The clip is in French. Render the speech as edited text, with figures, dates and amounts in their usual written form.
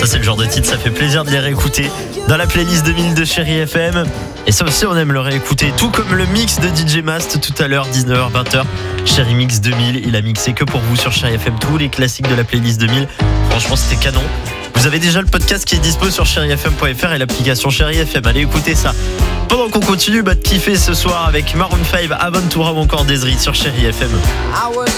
Ça c'est le genre de titre, ça fait plaisir de les réécouter dans la playlist 2000 de Chérie FM. Et ça aussi on aime le réécouter, tout comme le mix de DJ Mast tout à l'heure, 19h, 20h. Chérie Mix 2000, il a mixé que pour vous sur Chérie FM tous les classiques de la playlist 2000. Franchement c'était canon. Vous avez déjà le podcast qui est dispo sur chérifm.fr et l'application Chérie FM. Allez écoutez ça. Pendant qu'on continue de kiffer ce soir avec Maroon 5, Aventura ou encore Desri sur Chérie FM.